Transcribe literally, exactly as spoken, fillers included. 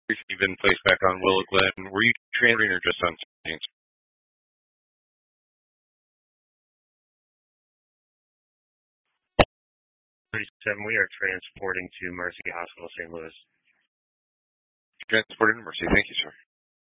You've been placed back on Willow Glen. Were you transporting or just on Saint? thirty-seven, we are transporting to Mercy Hospital, Saint Louis. Transported to Mercy. Thank you, sir.